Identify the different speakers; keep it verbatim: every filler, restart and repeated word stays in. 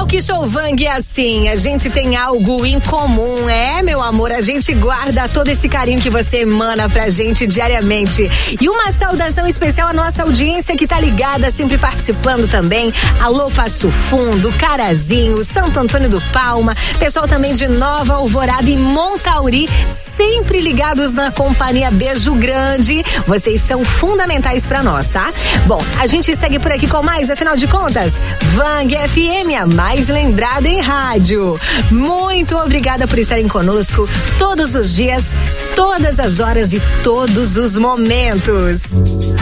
Speaker 1: Talk Show Vang é assim, a gente tem algo em comum, é, meu amor, a gente guarda todo esse carinho que você emana pra gente diariamente. E uma saudação especial à nossa audiência que tá ligada, sempre participando também. Alô Passo Fundo, Carazinho, Santo Antônio do Palma, pessoal também de Nova Alvorada e Montauri, sempre ligados na companhia. Beijo grande, vocês são fundamentais pra nós, tá? Bom, a gente segue por aqui com mais, afinal de contas, Vang F M, a mais lembrada em rádio. Muito obrigada por estarem conosco todos os dias, todas as horas e todos os momentos.